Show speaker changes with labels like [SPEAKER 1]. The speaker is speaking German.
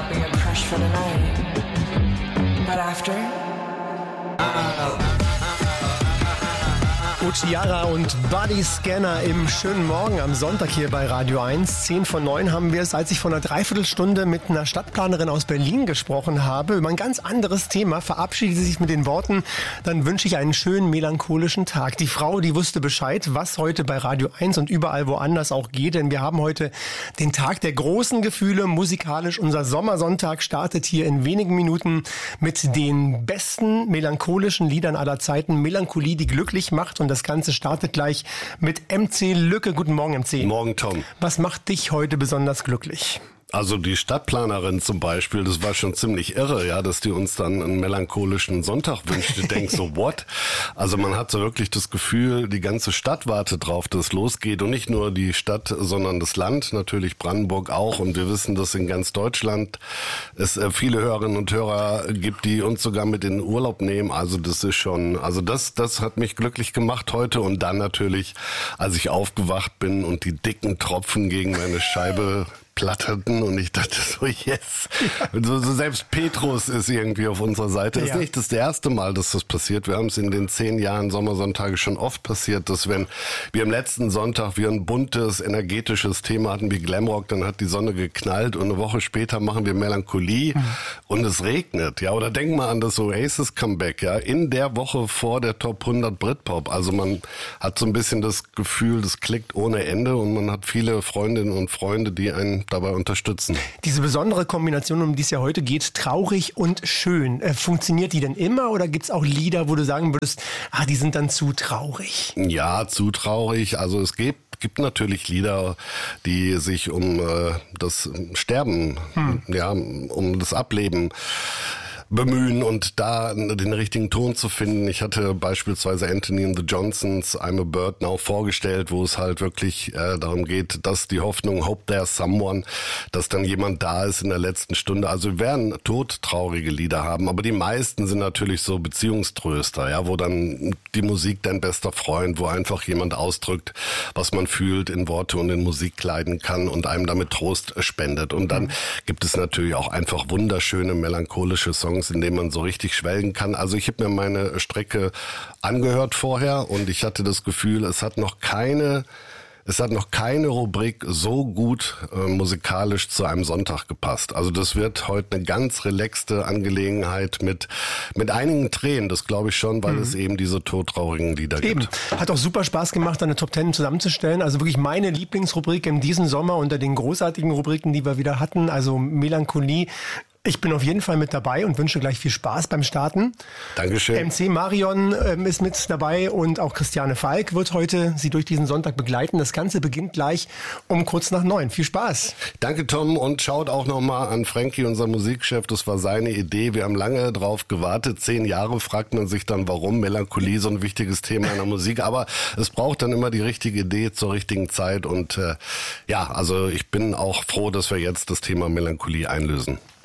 [SPEAKER 1] about being crushed for the night. But after...
[SPEAKER 2] Ciara und Body Scanner im schönen Morgen am Sonntag hier bei Radio 1. 10:09 haben wir es, als ich vor einer Dreiviertelstunde mit einer Stadtplanerin aus Berlin gesprochen habe, über ein ganz anderes Thema, verabschiedete sich mit den Worten, dann wünsche ich einen schönen melancholischen Tag. Die Frau, die wusste Bescheid, was heute bei Radio 1 und überall woanders auch geht, denn wir haben heute den Tag der großen Gefühle musikalisch. Unser Sommersonntag startet hier in wenigen Minuten mit den besten melancholischen Liedern aller Zeiten. Melancholie, die glücklich macht, und das Ganze startet gleich mit MC Lücke. Guten Morgen, MC.
[SPEAKER 3] Morgen, Tom.
[SPEAKER 2] Was macht dich heute besonders glücklich?
[SPEAKER 3] Also die Stadtplanerin zum Beispiel, das war schon ziemlich irre, ja, dass die uns dann einen melancholischen Sonntag wünscht. Du denkst so, what? Also man hat so wirklich das Gefühl, die ganze Stadt wartet drauf, dass es losgeht. Und nicht nur die Stadt, sondern das Land, natürlich Brandenburg auch. Und wir wissen, dass in ganz Deutschland es viele Hörerinnen und Hörer gibt, die uns sogar mit in den Urlaub nehmen. Also das ist schon, also das hat mich glücklich gemacht heute. Und dann natürlich, als ich aufgewacht bin und die dicken Tropfen gegen meine Scheibe platterten und ich dachte so, yes. So selbst Petrus ist irgendwie auf unserer Seite. Ja. Ist nicht das erste Mal, dass das passiert. Wir haben es in den 10 Jahren Sommersonntage schon oft passiert, dass wenn wir am letzten Sonntag ein buntes, energetisches Thema hatten wie Glamrock, dann hat die Sonne geknallt und eine Woche später machen wir Melancholie und es regnet. Ja, oder denk mal an das Oasis Comeback, ja, in der Woche vor der Top 100 Britpop. Also man hat so ein bisschen das Gefühl, das klickt ohne Ende und man hat viele Freundinnen und Freunde, die einen dabei unterstützen.
[SPEAKER 2] Diese besondere Kombination, um die es ja heute geht, traurig und schön, funktioniert die denn immer oder gibt es auch Lieder, wo du sagen würdest, die sind dann zu traurig?
[SPEAKER 3] Ja, zu traurig. Also es gibt natürlich Lieder, die sich um das Sterben, ja, um das Ableben bemühen und da den richtigen Ton zu finden. Ich hatte beispielsweise Anthony and the Johnsons I'm a Bird Now vorgestellt, wo es halt wirklich darum geht, dass die Hoffnung, hope there's someone, dass dann jemand da ist in der letzten Stunde. Also wir werden todtraurige Lieder haben, aber die meisten sind natürlich so Beziehungströster, ja, wo dann die Musik dein bester Freund, wo einfach jemand ausdrückt, was man fühlt, in Worte und in Musik kleiden kann und einem damit Trost spendet. Und dann gibt es natürlich auch einfach wunderschöne melancholische Songs, in denen man so richtig schwelgen kann. Also ich habe mir meine Strecke angehört vorher und ich hatte das Gefühl, es hat noch keine Rubrik so gut musikalisch zu einem Sonntag gepasst. Also das wird heute eine ganz relaxte Angelegenheit mit einigen Tränen, das glaube ich schon, weil es eben diese todtraurigen Lieder gibt.
[SPEAKER 2] Hat auch super Spaß gemacht, eine Top 10 zusammenzustellen. Also wirklich meine Lieblingsrubrik in diesem Sommer unter den großartigen Rubriken, die wir wieder hatten. Also Melancholie. Ich bin auf jeden Fall mit dabei und wünsche gleich viel Spaß beim Starten.
[SPEAKER 3] Dankeschön.
[SPEAKER 2] MC Marion ist mit dabei und auch Christiane Falk wird heute Sie durch diesen Sonntag begleiten. Das Ganze beginnt gleich um kurz nach 9. Viel Spaß.
[SPEAKER 3] Danke, Tom, und schaut auch nochmal an Frankie, unser Musikchef. Das war seine Idee. Wir haben lange drauf gewartet. 10 Jahre fragt man sich dann, warum Melancholie so ein wichtiges Thema in der Musik. Aber es braucht dann immer die richtige Idee zur richtigen Zeit. Und ja, also ich bin auch froh, dass wir jetzt das Thema Melancholie einlösen.